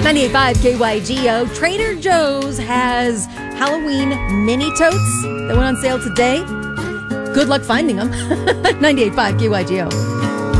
98.5 KYGO. Trader Joe's has Halloween mini totes that went on sale today. Good luck finding them. 98.5 KYGO.